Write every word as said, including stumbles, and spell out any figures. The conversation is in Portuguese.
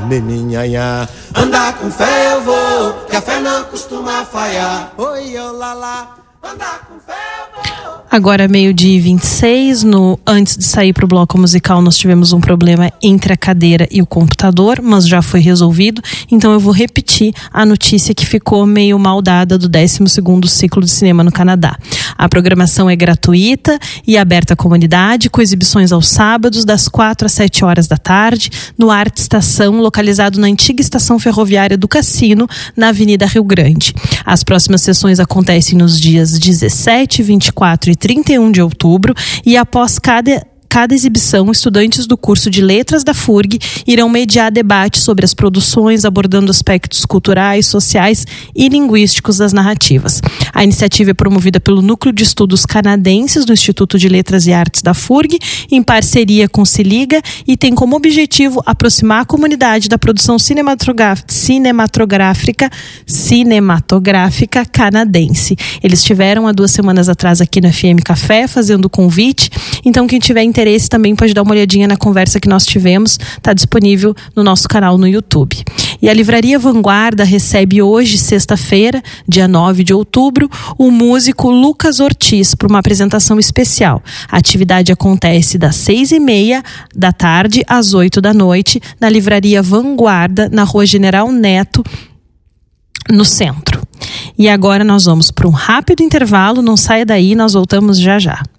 neninhanhá. Andar com fé eu vou, que a fé não costuma falhar. Oi, olá lá. Andar com fé eu vou. Agora meio-dia e vinte e seis, no, antes de sair para o bloco musical nós tivemos um problema entre a cadeira e o computador, mas já foi resolvido, então eu vou repetir a notícia que ficou meio mal dada do décimo segundo ciclo de cinema no Canadá. A programação é gratuita e aberta à comunidade, com exibições aos sábados das quatro às sete horas da tarde, no Arte Estação, localizado na antiga estação ferroviária do Cassino, na Avenida Rio Grande. As próximas sessões acontecem nos dias dezessete, vinte e quatro e trinta e um de outubro, e após cada Cada exibição, estudantes do curso de Letras da F U R G irão mediar debate sobre as produções, abordando aspectos culturais, sociais e linguísticos das narrativas. A iniciativa é promovida pelo Núcleo de Estudos Canadenses do Instituto de Letras e Artes da F U R G, em parceria com Se Liga, e tem como objetivo aproximar a comunidade da produção cinematográfica, cinematográfica canadense. Eles estiveram há duas semanas atrás aqui no F M Café, fazendo o convite. Então, quem tiver interesse também pode dar uma olhadinha na conversa que nós tivemos, está disponível no nosso canal no YouTube. E a Livraria Vanguarda recebe hoje, sexta-feira, dia nove de outubro, o músico Lucas Ortiz para uma apresentação especial. A atividade acontece das seis e meia da tarde às oito da noite, na Livraria Vanguarda, na Rua General Neto, no centro. E agora nós vamos para um rápido intervalo, não saia daí, nós voltamos já já.